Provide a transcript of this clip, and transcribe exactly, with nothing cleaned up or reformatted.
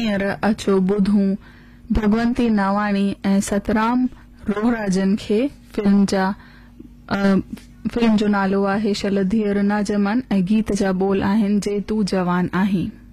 हींअर अचो ॿुधूं भगवंती नावाणी ऐं सतराम रोहराजन खे फिल्म जा फिल्म जो नालो आहे शल धीअर ना ॼमन ऐं गीत जा बोल आहिनि जे तू जवान आहीं।